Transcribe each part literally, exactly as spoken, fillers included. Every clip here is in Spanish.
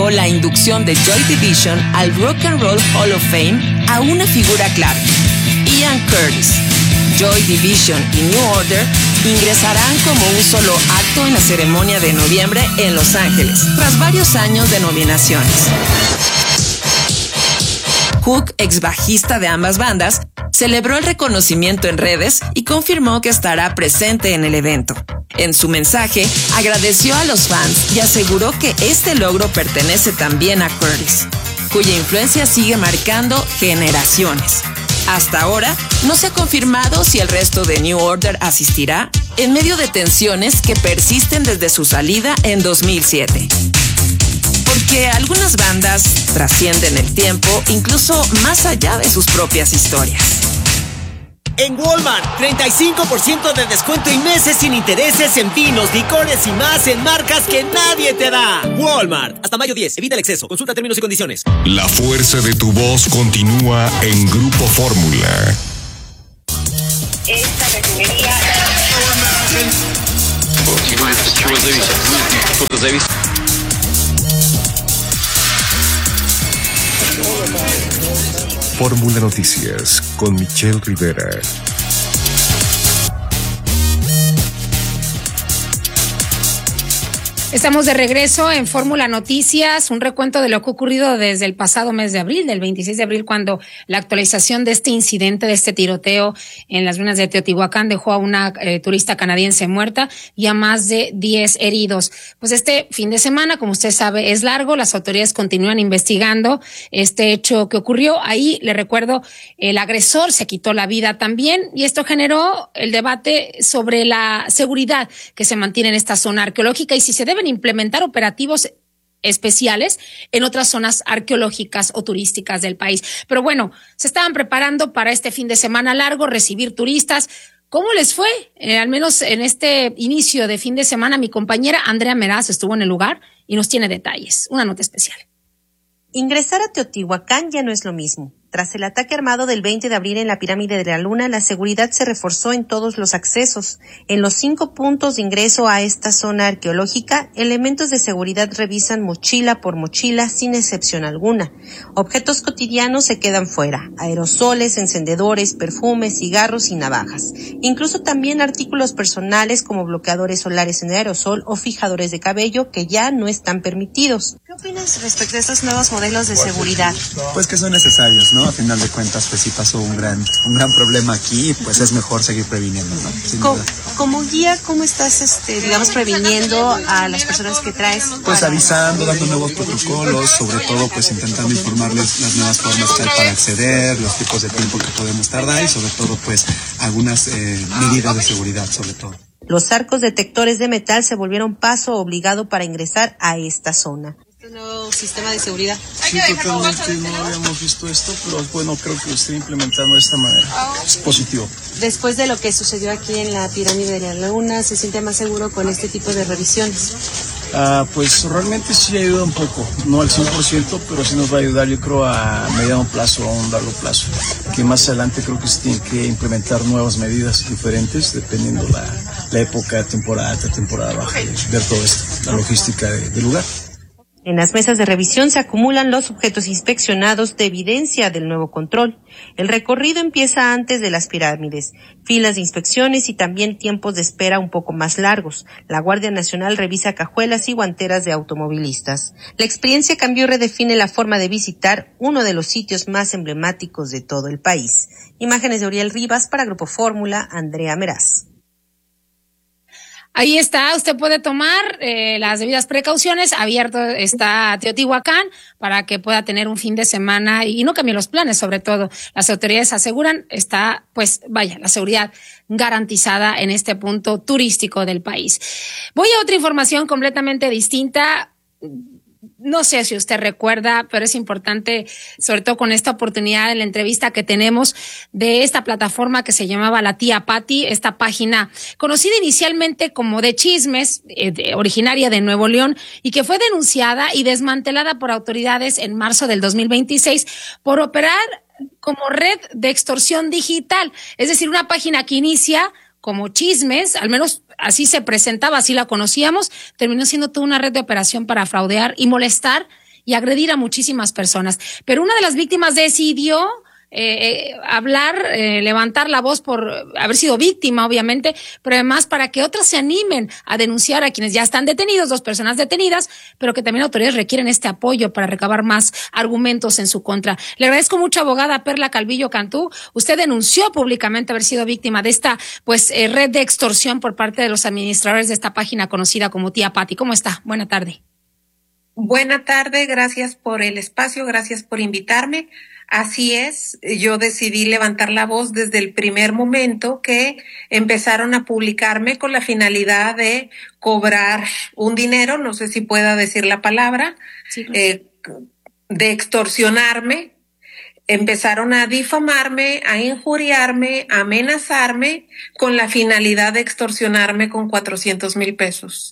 entregó la inducción de Joy Division al Rock and Roll Hall of Fame a una figura clave, Ian Curtis. Joy Division y New Order ingresarán como un solo acto en la ceremonia de noviembre en Los Ángeles, tras varios años de nominaciones. Hook, ex bajista de ambas bandas, celebró el reconocimiento en redes y confirmó que estará presente en el evento. En su mensaje, agradeció a los fans y aseguró que este logro pertenece también a Curtis, cuya influencia sigue marcando generaciones. Hasta ahora, no se ha confirmado si el resto de New Order asistirá, en medio de tensiones que persisten desde su salida en dos mil siete. Porque algunas bandas trascienden el tiempo, incluso más allá de sus propias historias. En Walmart, treinta y cinco por ciento de descuento y meses sin intereses en vinos, licores y más en marcas que nadie te da. Walmart, hasta mayo diez, evita el exceso, consulta términos y condiciones. La fuerza de tu voz continúa en Grupo Fórmula. Esta refinería... Fórmula Noticias con Michelle Rivera. Estamos de regreso en Fórmula Noticias, un recuento de lo que ha ocurrido desde el pasado mes de abril, del veintiséis de abril, cuando la actualización de este incidente, de este tiroteo en las ruinas de Teotihuacán dejó a una eh, turista canadiense muerta y a más de diez heridos. Pues este fin de semana, como usted sabe, es largo, las autoridades continúan investigando este hecho que ocurrió. Ahí, le recuerdo, el agresor se quitó la vida también y esto generó el debate sobre la seguridad que se mantiene en esta zona arqueológica y si se deben implementar operativos especiales en otras zonas arqueológicas o turísticas del país. Pero bueno, se estaban preparando para este fin de semana largo, recibir turistas. ¿Cómo les fue? Eh, al menos en este inicio de fin de semana, mi compañera Andrea Meraz estuvo en el lugar y nos tiene detalles. Una nota especial. Ingresar a Teotihuacán ya no es lo mismo. Tras el ataque armado del veinte de abril en la Pirámide de la Luna, la seguridad se reforzó en todos los accesos. En los cinco puntos de ingreso a esta zona arqueológica, elementos de seguridad revisan mochila por mochila sin excepción alguna. Objetos cotidianos se quedan fuera: aerosoles, encendedores, perfumes, cigarros y navajas. Incluso también artículos personales como bloqueadores solares en aerosol o fijadores de cabello que ya no están permitidos. ¿Qué opinas respecto a estos nuevos modelos de seguridad? Pues que son necesarios, ¿no? A final de cuentas, pues sí pasó un gran, un gran problema aquí, pues es mejor seguir previniendo, ¿no? Sin como, duda. como guía, ¿cómo estás, este, digamos, previniendo a las personas que traes? Pues avisando, dando nuevos protocolos, sobre todo, pues intentando informarles las nuevas formas que hay para acceder, los tipos de tiempo que podemos tardar y sobre todo, pues, algunas eh, medidas de seguridad, sobre todo. Los arcos detectores de metal se volvieron paso obligado para ingresar a esta zona. ¿Este nuevo sistema de seguridad? Sí, totalmente, no habíamos visto esto, pero bueno, creo que lo estoy implementando de esta manera. Es positivo. Después de lo que sucedió aquí en la Pirámide de la Luna, ¿se siente más seguro con este tipo de revisiones? Ah, pues realmente sí ayuda un poco, no al cien por ciento, pero sí nos va a ayudar, yo creo, a mediano plazo, a un largo plazo. Que más adelante creo que se tienen que implementar nuevas medidas diferentes, dependiendo la, la época, temporada alta, temporada baja, y ver todo esto, la logística de, del lugar. En las mesas de revisión se acumulan los objetos inspeccionados de evidencia del nuevo control. El recorrido empieza antes de las pirámides, filas de inspecciones y también tiempos de espera un poco más largos. La Guardia Nacional revisa cajuelas y guanteras de automovilistas. La experiencia cambió y redefine la forma de visitar uno de los sitios más emblemáticos de todo el país. Imágenes de Uriel Rivas para Grupo Fórmula, Andrea Meraz. Ahí está, usted puede tomar eh, las debidas precauciones. Abierto está Teotihuacán para que pueda tener un fin de semana y no cambie los planes, sobre todo. Las autoridades aseguran está, pues, vaya, la seguridad garantizada en este punto turístico del país. Voy a otra información completamente distinta. No sé si usted recuerda, pero es importante, sobre todo con esta oportunidad de la entrevista que tenemos de esta plataforma que se llamaba La Tía Pati, esta página conocida inicialmente como de chismes, eh, de, originaria de Nuevo León, y que fue denunciada y desmantelada por autoridades en marzo del dos mil veintiséis por operar como red de extorsión digital. Es decir, una página que inicia como chismes, al menos así se presentaba, así la conocíamos, terminó siendo toda una red de operación para fraudear y molestar y agredir a muchísimas personas. Pero una de las víctimas decidió Eh, eh, hablar, eh, levantar la voz por haber sido víctima, obviamente, pero además para que otras se animen a denunciar a quienes ya están detenidos, dos personas detenidas, pero que también autoridades requieren este apoyo para recabar más argumentos en su contra. Le agradezco mucho, abogada Perla Calvillo Cantú. Usted denunció públicamente haber sido víctima de esta, pues, eh, red de extorsión por parte de los administradores de esta página conocida como Tía Pati. ¿Cómo está? Buena tarde. Buena tarde, gracias por el espacio, gracias por invitarme. Así es, yo decidí levantar la voz desde el primer momento que empezaron a publicarme con la finalidad de cobrar un dinero, no sé si pueda decir la palabra, sí, claro. eh, de extorsionarme. Empezaron a difamarme, a injuriarme, a amenazarme con la finalidad de extorsionarme con cuatrocientos mil pesos.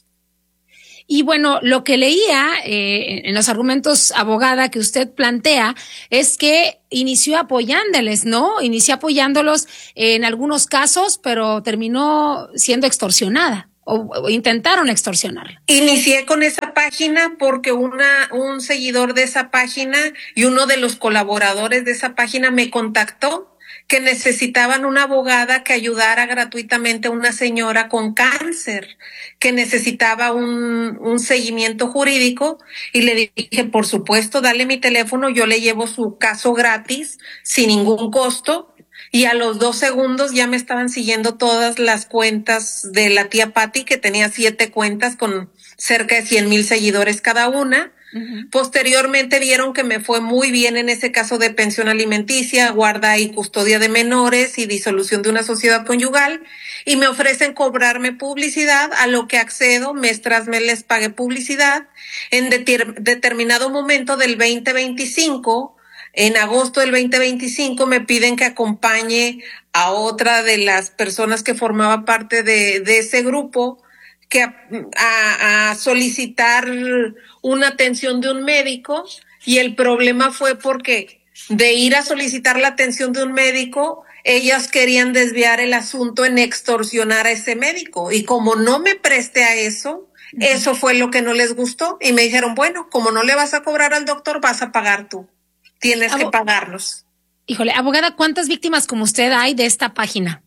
Y bueno, lo que leía eh, en los argumentos, abogada, que usted plantea es que inició apoyándoles, ¿no? Inició apoyándolos en algunos casos, pero terminó siendo extorsionada o, o intentaron extorsionarla. Inicié con esa página porque una un seguidor de esa página y uno de los colaboradores de esa página me contactó que necesitaban una abogada que ayudara gratuitamente a una señora con cáncer, que necesitaba un, un seguimiento jurídico, y le dije, por supuesto, dale mi teléfono, yo le llevo su caso gratis, sin ningún costo, y a los dos segundos ya me estaban siguiendo todas las cuentas de la tía Pati, que tenía siete cuentas con cerca de cien mil seguidores cada una. Uh-huh. Posteriormente vieron que me fue muy bien en ese caso de pensión alimenticia, guarda y custodia de menores y disolución de una sociedad conyugal, y me ofrecen cobrarme publicidad, a lo que accedo. Mes tras mes les pagué publicidad. En deter- determinado momento del veinte veinticinco, en agosto del veinte veinticinco, me piden que acompañe a otra de las personas que formaba parte de, de ese grupo, que a, a, a solicitar una atención de un médico, y el problema fue porque de ir a solicitar la atención de un médico, ellas querían desviar el asunto en extorsionar a ese médico, y como no me presté a eso, uh-huh. eso fue lo que no les gustó, y me dijeron, bueno, como no le vas a cobrar al doctor, vas a pagar tú, tienes Abo- que pagarnos. Híjole, abogada, ¿cuántas víctimas como usted hay de esta página?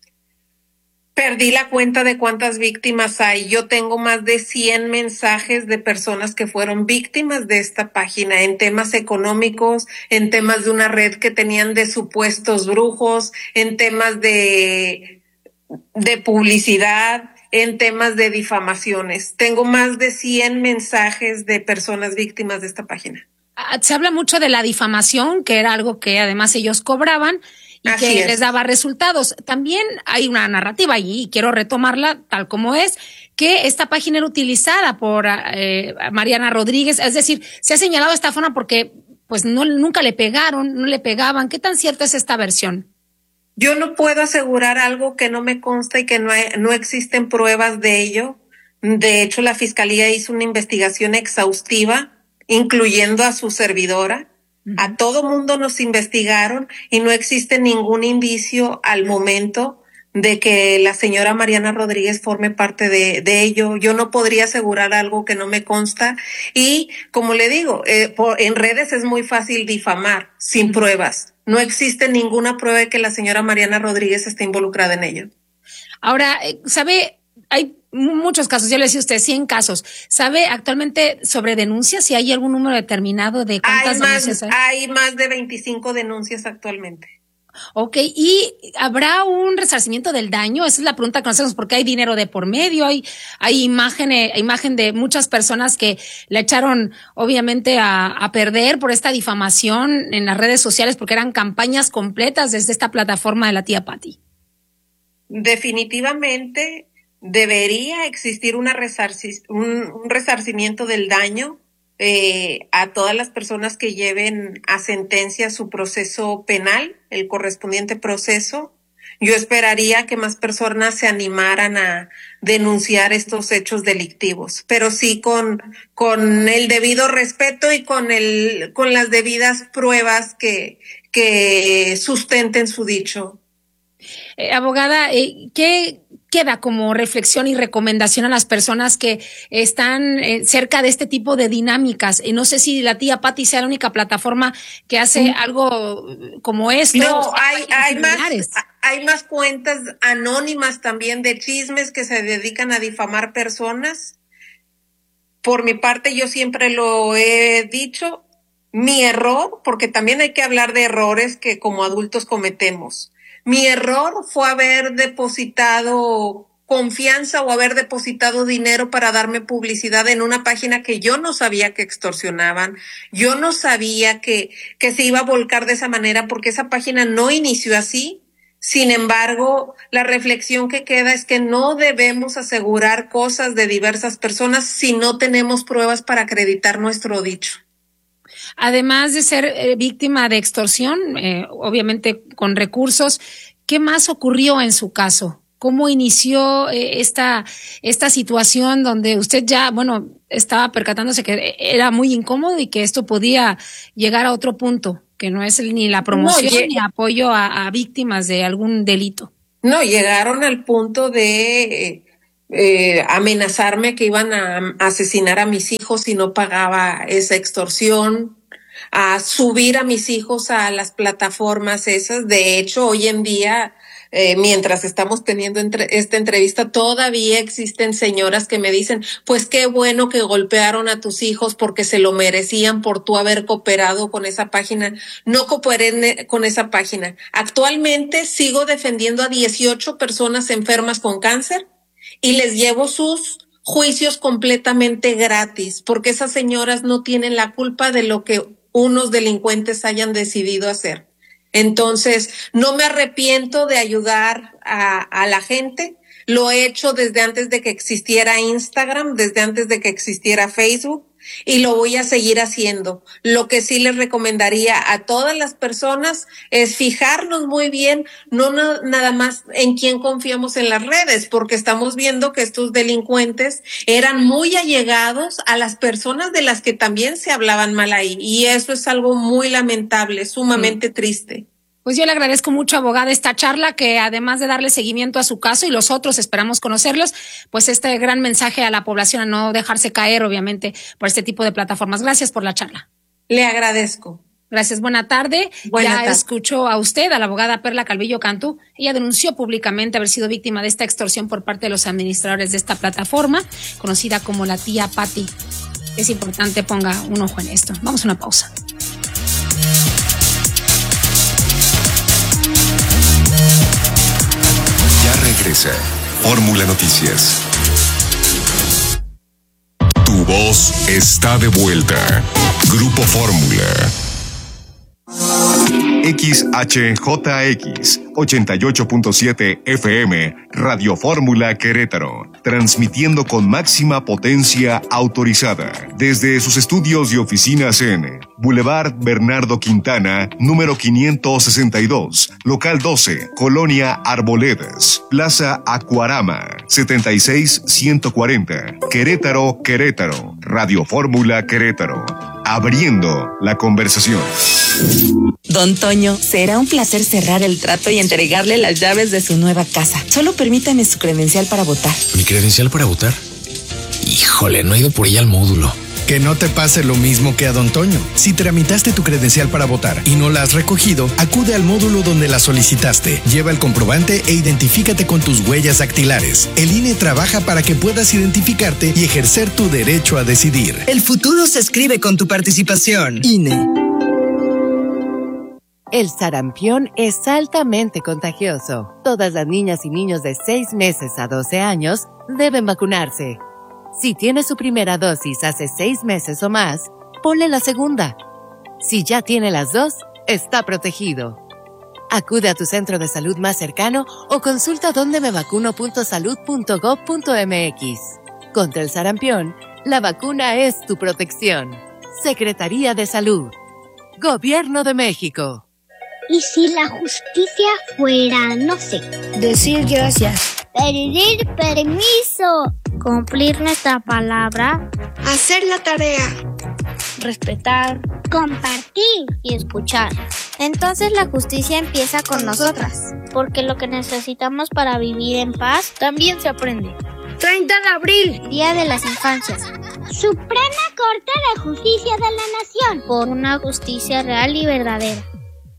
Perdí la cuenta de cuántas víctimas hay. Yo tengo más de cien mensajes de personas que fueron víctimas de esta página en temas económicos, en temas de una red que tenían de supuestos brujos, en temas de, de publicidad, en temas de difamaciones. Tengo más de cien mensajes de personas víctimas de esta página. Se habla mucho de la difamación, que era algo que además ellos cobraban y Así que es. les daba resultados. También hay una narrativa allí, y quiero retomarla tal como es, que esta página era utilizada por eh, Mariana Rodríguez. Es decir, se ha señalado esta forma porque pues no nunca le pegaron, no le pegaban. ¿Qué tan cierta es esta versión? Yo no puedo asegurar algo que no me consta y que no, hay, no existen pruebas de ello. De hecho, la Fiscalía hizo una investigación exhaustiva, incluyendo a su servidora. Uh-huh. A todo mundo nos investigaron y no existe ningún indicio al momento de que la señora Mariana Rodríguez forme parte de, de ello. Yo no podría asegurar algo que no me consta, y como le digo, eh, por, en redes es muy fácil difamar sin pruebas. No existe ninguna prueba de que la señora Mariana Rodríguez esté involucrada en ello. Ahora, ¿sabe? Hay muchos casos, yo le decía a usted, cien casos. ¿Sabe actualmente sobre denuncias si hay algún número determinado de cuántas hay más, denuncias hay? Hay más de veinticinco denuncias actualmente. Ok, ¿y habrá un resarcimiento del daño? Esa es la pregunta que nos hacemos, porque hay dinero de por medio, hay, hay imágenes, imagen de muchas personas que la echaron obviamente a, a perder por esta difamación en las redes sociales, porque eran campañas completas desde esta plataforma de la tía Pati. Definitivamente debería existir una resarci- un, un resarcimiento del daño eh, a todas las personas que lleven a sentencia su proceso penal, el correspondiente proceso. Yo esperaría que más personas se animaran a denunciar estos hechos delictivos, pero sí con, con el debido respeto y con el, con las debidas pruebas que, que sustenten su dicho. Eh, abogada, eh, ¿qué, queda como reflexión y recomendación a las personas que están eh, cerca de este tipo de dinámicas? Y no sé si la tía Pati sea la única plataforma que hace mm. algo como esto. No, hay, hay más, hay más cuentas anónimas también de chismes que se dedican a difamar personas. Por mi parte, yo siempre lo he dicho, mi error, porque también hay que hablar de errores que como adultos cometemos. Mi error fue haber depositado confianza o haber depositado dinero para darme publicidad en una página que yo no sabía que extorsionaban. Yo no sabía que, que se iba a volcar de esa manera porque esa página no inició así. Sin embargo, la reflexión que queda es que no debemos asegurar cosas de diversas personas si no tenemos pruebas para acreditar nuestro dicho. Además de ser eh, víctima de extorsión, eh, obviamente con recursos, ¿qué más ocurrió en su caso? ¿Cómo inició eh, esta, esta situación donde usted ya, bueno, estaba percatándose que era muy incómodo y que esto podía llegar a otro punto, que no es ni la promoción no, ni apoyo a, a víctimas de algún delito? No, llegaron al punto de eh, eh, amenazarme que iban a asesinar a mis hijos si no pagaba esa extorsión, a subir a mis hijos a las plataformas esas. De hecho, hoy en día, eh, mientras estamos teniendo entre, esta entrevista, todavía existen señoras que me dicen, pues qué bueno que golpearon a tus hijos porque se lo merecían por tú haber cooperado con esa página. No cooperé con esa página. Actualmente sigo defendiendo a dieciocho personas enfermas con cáncer y les llevo sus juicios completamente gratis, porque esas señoras no tienen la culpa de lo que unos delincuentes hayan decidido hacer. Entonces, no me arrepiento de ayudar a, a la gente. Lo he hecho desde antes de que existiera Instagram, desde antes de que existiera Facebook, y lo voy a seguir haciendo. Lo que sí les recomendaría a todas las personas es fijarnos muy bien, no na- nada más en quién confiamos en las redes, porque estamos viendo que estos delincuentes eran muy allegados a las personas de las que también se hablaban mal ahí, y eso es algo muy lamentable, sumamente sí. triste. Pues yo le agradezco mucho, abogada, esta charla, que además de darle seguimiento a su caso y los otros esperamos conocerlos, pues este gran mensaje a la población a no dejarse caer, obviamente, por este tipo de plataformas. Gracias por la charla. Le agradezco. Gracias, buena tarde. Buena ya tarde. Escuchó a usted, a la abogada Perla Calvillo Cantú. Ella denunció públicamente haber sido víctima de esta extorsión por parte de los administradores de esta plataforma, conocida como la tía Pati. Es importante ponga un ojo en esto. Vamos a una pausa. Regresa Fórmula Noticias. Tu voz está de vuelta. Grupo Fórmula. X H J X ochenta y ocho punto siete F M Radio Fórmula Querétaro, transmitiendo con máxima potencia autorizada desde sus estudios y oficinas en Boulevard Bernardo Quintana, número quinientos sesenta y dos, local doce, Colonia Arboledas, Plaza Acuarama, setenta y seis ciento cuarenta, Querétaro, Querétaro. Radio Fórmula Querétaro, abriendo la conversación. Don Toño, será un placer cerrar el trato y entregarle las llaves de su nueva casa. Solo permítame su credencial para votar. ¿Mi credencial para votar? Híjole, no he ido por ella al módulo. Que no te pase lo mismo que a Don Toño. Si tramitaste tu credencial para votar y no la has recogido, acude al módulo donde la solicitaste. Lleva el comprobante e identifícate con tus huellas dactilares. El I N E trabaja para que puedas identificarte y ejercer tu derecho a decidir. El futuro se escribe con tu participación. I N E. El sarampión es altamente contagioso. Todas las niñas y niños de seis meses a doce años deben vacunarse. Si tiene su primera dosis hace seis meses o más, ponle la segunda. Si ya tiene las dos, está protegido. Acude a tu centro de salud más cercano o consulta donde me vacuno punto salud punto gob punto m x. Contra el sarampión, la vacuna es tu protección. Secretaría de Salud. Gobierno de México. ¿Y si la justicia fuera, no sé, decir gracias, pedir permiso, cumplir nuestra palabra, hacer la tarea, respetar, compartir y escuchar? Entonces la justicia empieza con nosotras, porque lo que necesitamos para vivir en paz también se aprende. treinta de abril, Día de las Infancias. Suprema Corte de Justicia de la Nación. Por una justicia real y verdadera.